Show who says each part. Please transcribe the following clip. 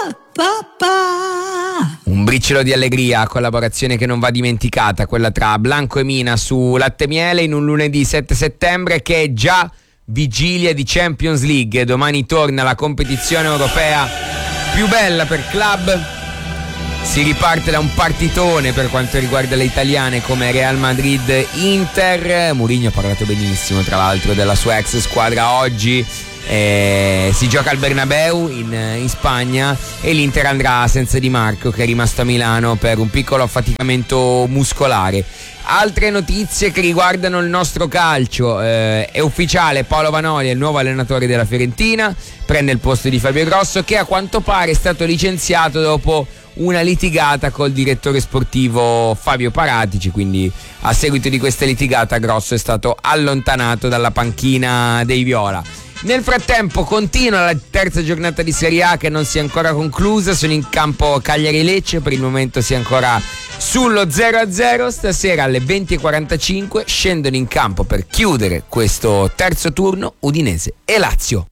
Speaker 1: Un briciolo di allegria, collaborazione che non va dimenticata, quella tra Blanco e Mina su Latte Miele in un lunedì 7 settembre che è già vigilia di Champions League. Domani torna la competizione europea più bella per club. Si riparte da un partitone per quanto riguarda le italiane come Real Madrid-Inter. Mourinho ha parlato benissimo tra l'altro della sua ex squadra oggi. Si gioca al Bernabeu in Spagna e l'Inter andrà senza Di Marco, che è rimasto a Milano per un piccolo affaticamento muscolare. Altre notizie che riguardano il nostro calcio, è ufficiale: Paolo Vanoli è il nuovo allenatore della Fiorentina, prende il posto di Fabio Grosso, che a quanto pare è stato licenziato dopo una litigata col direttore sportivo Fabio Paratici. Quindi a seguito di questa litigata Grosso è stato allontanato dalla panchina dei Viola. Nel frattempo continua la terza giornata di Serie A che non si è ancora conclusa. Sono in campo Cagliari-Lecce, per il momento si è ancora sullo 0-0. Stasera alle 20:45 scendono in campo per chiudere questo terzo turno Udinese e Lazio.